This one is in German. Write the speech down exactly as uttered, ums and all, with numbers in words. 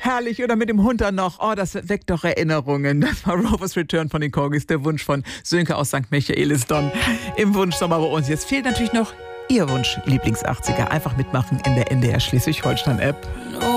Herrlich, oder mit dem Hund dann noch. Oh, das weckt doch Erinnerungen. Das war Rovers Return von den Corgis, der Wunsch von Sönke aus Sankt Michaelisdonn im Wunschsommer bei uns. Jetzt fehlt natürlich noch Ihr Wunsch, Lieblings-achtziger. Einfach mitmachen in der N D R Schleswig-Holstein-App.